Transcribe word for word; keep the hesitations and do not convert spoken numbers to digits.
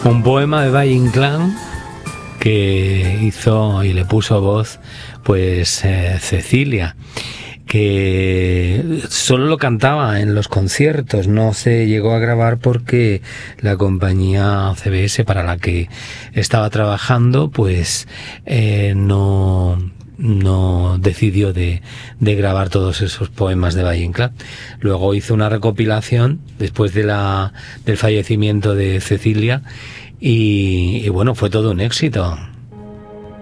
Un poema de Valle Inclán que hizo y le puso voz pues eh, Cecilia, que solo lo cantaba en los conciertos, no se llegó a grabar porque la compañía C B S para la que estaba trabajando pues eh, no no decidió de, de grabar todos esos poemas de Valle Inclán. Luego hizo una recopilación después de la del fallecimiento de Cecilia y, y bueno, fue todo un éxito.